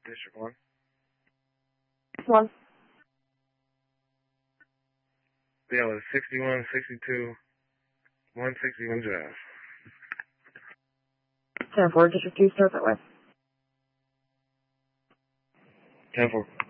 District 1. 1. Yeah, it's 6162 161 Drive. 10-4, District 2, start that way. 10-4.